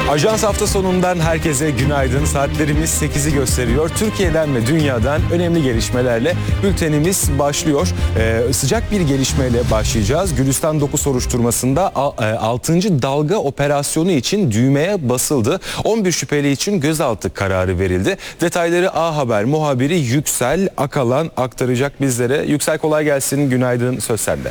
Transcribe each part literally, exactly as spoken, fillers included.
Ajans hafta sonundan herkese günaydın. Saatlerimiz sekizi gösteriyor. Türkiye'den ve dünyadan önemli gelişmelerle bültenimiz başlıyor. Ee, sıcak bir gelişmeyle başlayacağız. Gülistan Doku soruşturmasında altıncı dalga operasyonu için düğmeye basıldı. on bir şüpheli için gözaltı kararı verildi. Detayları A Haber muhabiri Yüksel Akalan aktaracak bizlere. Yüksel, kolay gelsin. Günaydın, söz sende.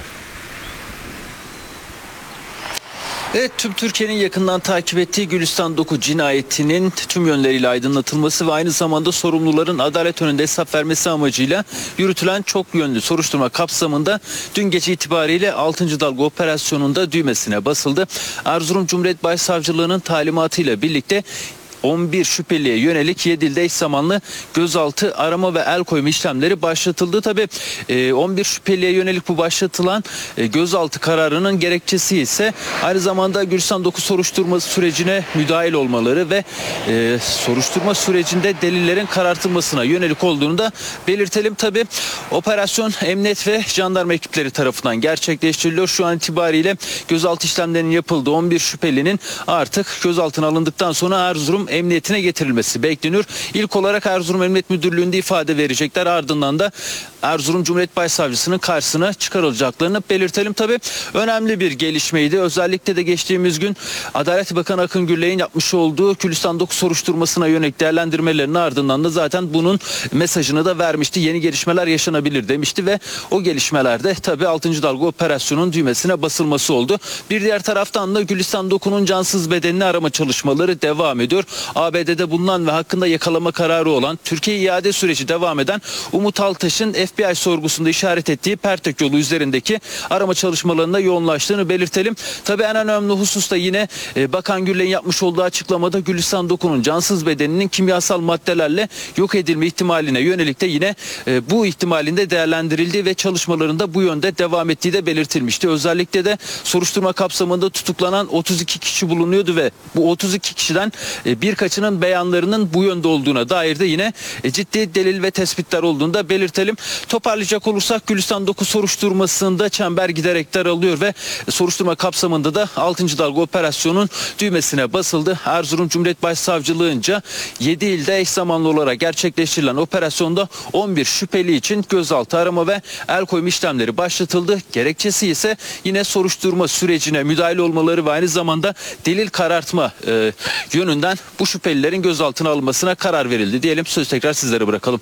Evet, tüm Türkiye'nin yakından takip ettiği Gülistan Doku cinayetinin tüm yönleriyle aydınlatılması ve aynı zamanda sorumluların adalet önünde hesap vermesi amacıyla yürütülen çok yönlü soruşturma kapsamında dün gece itibariyle altıncı dalga operasyonunda düğmesine basıldı. Erzurum Cumhuriyet Başsavcılığı'nın talimatıyla birlikte on bir şüpheliye yönelik yedi ilde eş zamanlı gözaltı, arama ve el koyma işlemleri başlatıldı. Tabii on bir şüpheliye yönelik bu başlatılan gözaltı kararının gerekçesi ise aynı zamanda Gülistan Doku soruşturma sürecine müdahil olmaları ve soruşturma sürecinde delillerin karartılmasına yönelik olduğunu da belirtelim. Tabii operasyon emniyet ve jandarma ekipleri tarafından gerçekleştiriliyor. Şu an itibariyle gözaltı işlemlerinin yapıldığı on bir şüphelinin artık gözaltına alındıktan sonra Erzurum Emniyetine getirilmesi bekleniyor. İlk olarak Erzurum Emniyet Müdürlüğü'nde ifade verecekler. Ardından da Erzurum Cumhuriyet Başsavcısının karşısına çıkarılacaklarını belirtelim. Tabii önemli bir gelişmeydi. Özellikle de geçtiğimiz gün Adalet Bakanı Akın Gürley'in yapmış olduğu Gülistan Doku soruşturmasına yönelik değerlendirmelerinin ardından da zaten bunun mesajını da vermişti. Yeni gelişmeler yaşanabilir demişti ve o gelişmelerde tabii altıncı dalga operasyonun düğmesine basılması oldu. Bir diğer taraftan da Gülistan Doku'nun cansız bedenini arama çalışmaları devam ediyor. A B D'de bulunan ve hakkında yakalama kararı olan, Türkiye iade süreci devam eden Umut Altaş'ın F B I sorgusunda işaret ettiği Pertek yolu üzerindeki arama çalışmalarında yoğunlaştığını belirtelim. Tabii en önemli husus da yine e, Bakan Gürley'in yapmış olduğu açıklamada Gülistan Doku'nun cansız bedeninin kimyasal maddelerle yok edilme ihtimaline yönelik de yine e, bu ihtimalinde değerlendirildiği ve çalışmalarında bu yönde devam ettiği de belirtilmişti. Özellikle de soruşturma kapsamında tutuklanan otuz iki kişi bulunuyordu ve bu otuz iki kişiden e, birkaçının beyanlarının bu yönde olduğuna dair de yine e, ciddi delil ve tespitler olduğunu da belirtelim. Toparlayacak olursak Gülistan Doku soruşturmasında çember giderek daralıyor ve soruşturma kapsamında da altıncı dalga operasyonun düğmesine basıldı. Erzurum Cumhuriyet Başsavcılığınca yedi ilde eş zamanlı olarak gerçekleştirilen operasyonda on bir şüpheli için gözaltı, arama ve el koyma işlemleri başlatıldı. Gerekçesi ise yine soruşturma sürecine müdahil olmaları ve aynı zamanda delil karartma e, yönünden bu şüphelilerin gözaltına alınmasına karar verildi diyelim. Sözü tekrar sizlere bırakalım.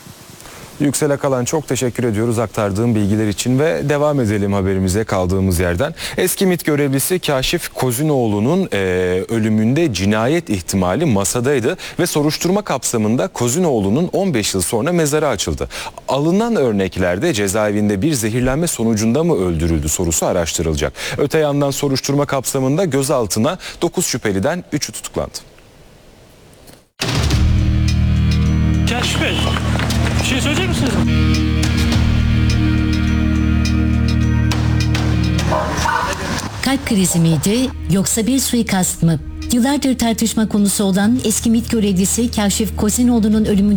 Yüksel Akalan, çok teşekkür ediyoruz aktardığım bilgiler için ve devam edelim haberimize kaldığımız yerden. Eski MİT görevlisi Kaşif Kozinoğlu'nun e, ölümünde cinayet ihtimali masadaydı ve soruşturma kapsamında Kozinoğlu'nun on beş yıl sonra mezarı açıldı. Alınan örneklerde cezaevinde bir zehirlenme sonucunda mı öldürüldü sorusu araştırılacak. Öte yandan soruşturma kapsamında gözaltına dokuz şüpheliden üçü tutuklandı. Kaşif Bey, bir şey söyleyecek misiniz? Kalp krizi miydi yoksa bir suikast mı? Yıllardır tartışma konusu olan eski MİT görevlisi Kaşif Kozinoğlu'nun ölümü